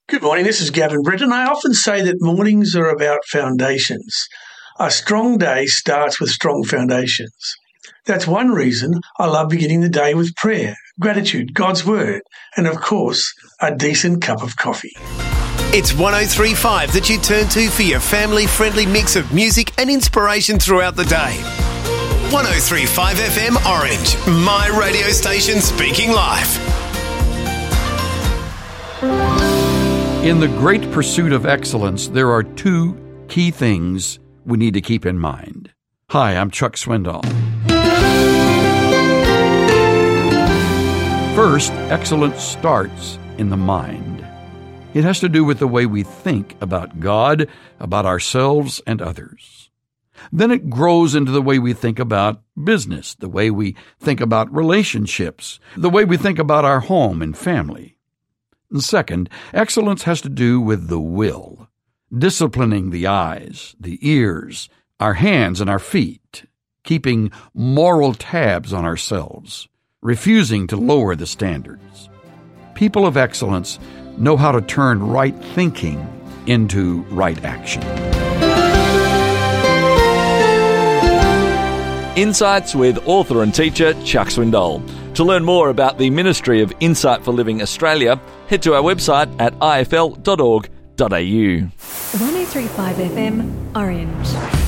Good morning, this is Gavin Britton. I often say that mornings are about foundations. A strong day starts with strong foundations. That's one reason I love beginning the day with prayer, gratitude, God's Word, and of course, a decent cup of coffee. It's 103.5 that you turn to for your family-friendly mix of music and inspiration throughout the day. 103.5 FM Orange, my radio station speaking live. In the great pursuit of excellence, there are two key things we need to keep in mind. Hi, I'm Chuck Swindoll. First, excellence starts in the mind. It has to do with the way we think about God, about ourselves, and others. Then it grows into the way we think about business, the way we think about relationships, the way we think about our home and family. And second, excellence has to do with the will, disciplining the eyes, the ears, our hands, and our feet, keeping moral tabs on ourselves, refusing to lower the standards. People of excellence know how to turn right thinking into right action. Insights with author and teacher Chuck Swindoll. To learn more about the Ministry of Insight for Living Australia, head to our website at ifl.org.au. 103.5 FM Orange.